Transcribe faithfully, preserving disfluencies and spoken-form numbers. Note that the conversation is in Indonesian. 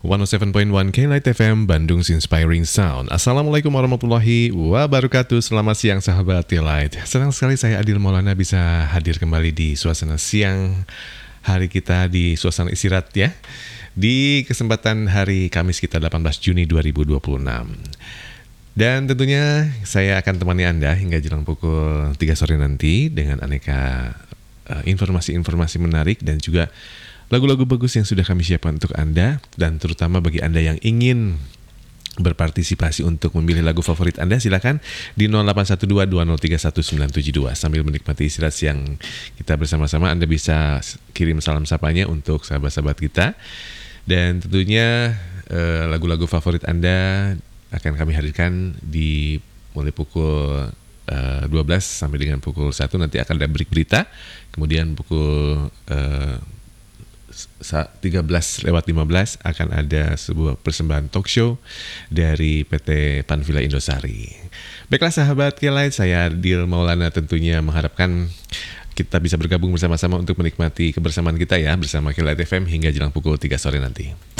seratus tujuh koma satu K-Light F M, Bandung's Inspiring Sound. Assalamualaikum warahmatullahi wabarakatuh. Selamat siang sahabat K-Light. Senang sekali saya Adil Maulana bisa hadir kembali di suasana siang hari kita, di suasana istirahat ya, di kesempatan hari Kamis kita delapan belas Juni dua ribu dua puluh enam. Dan tentunya saya akan temani Anda hingga jelang pukul tiga sore nanti dengan aneka uh, informasi-informasi menarik dan juga lagu-lagu bagus yang sudah kami siapkan untuk Anda, dan terutama bagi Anda yang ingin berpartisipasi untuk memilih lagu favorit Anda, silakan di nol delapan satu dua dua nol tiga satu sembilan tujuh dua. Sambil menikmati istirahat siang kita bersama-sama, Anda bisa kirim salam sapanya untuk sahabat-sahabat kita. Dan tentunya eh, lagu-lagu favorit Anda akan kami hadirkan di mulai pukul uh, dua belas sampai dengan pukul satu. Nanti akan ada break berita. Kemudian pukul uh, tiga belas lewat lima belas akan ada sebuah persembahan talk show dari P T Panvilla Indosari. Baiklah sahabat K-Light, saya Adil Maulana tentunya mengharapkan kita bisa bergabung bersama-sama untuk menikmati kebersamaan kita ya bersama K-Light F M hingga jelang pukul tiga sore nanti.